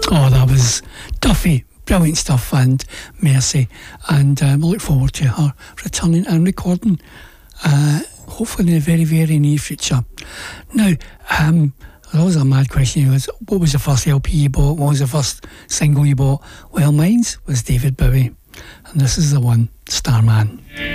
Oh, that was Duffy. Brilliant stuff, and Mercy. And we'll look forward to her returning and recording, hopefully in the very, very near future. Now, there was a mad question. It was, what was the first LP you bought? What was the first single you bought? Well, mine was David Bowie. And this is the one, Starman.